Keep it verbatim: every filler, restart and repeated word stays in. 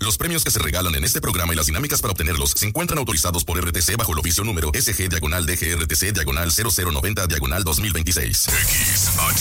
Los premios que se regalan en este programa y las dinámicas para obtenerlos se encuentran autorizados por R T C bajo el oficio número S G diagonal D G R T C diagonal cero cero noventa diagonal dos mil veintiséis. X H